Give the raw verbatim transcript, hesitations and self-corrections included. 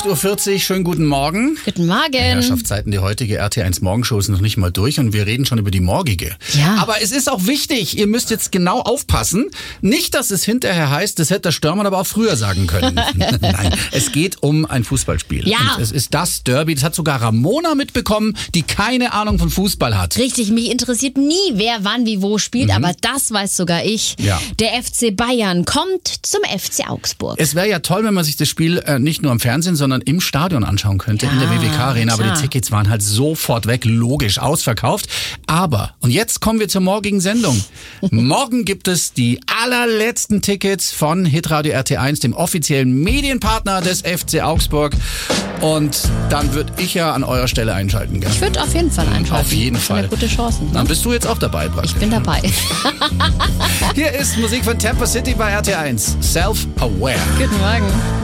acht Uhr vierzig, schönen guten Morgen. Guten Morgen. Herrschaftszeiten, die heutige R T eins Morgenshow ist noch nicht mal durch und wir reden schon über die morgige. Ja. Aber es ist auch wichtig, ihr müsst jetzt genau aufpassen. Nicht, dass es hinterher heißt, das hätte der Störmann aber auch früher sagen können. Nein, es geht um ein Fußballspiel. Ja. Und es ist das Derby, das hat sogar Ramona mitbekommen, die keine Ahnung von Fußball hat. Richtig, mich interessiert nie, wer wann wie wo spielt, Mhm. aber das weiß sogar ich. Ja. Der F C Bayern kommt zum F C Augsburg. Es wäre ja toll, wenn man sich das Spiel äh, nicht nur am Fernsehen, sondern im Stadion anschauen könnte, Ja, in der W W K-Arena. Aber die klar. Tickets waren halt sofort weg, logisch, ausverkauft. Aber, und jetzt kommen wir zur morgigen Sendung. Morgen gibt es die allerletzten Tickets von Hitradio R T eins, dem offiziellen Medienpartner des F C Augsburg. Und dann würde ich ja an eurer Stelle einschalten. Gell? Ich würde auf jeden Fall einschalten. Auf jeden Das sind ja Fall. gute Chancen. Dann bist du jetzt auch dabei, praktisch. Ich bin dabei. Hier ist Musik von Tampa City bei R T eins. Self-Aware. Guten Morgen.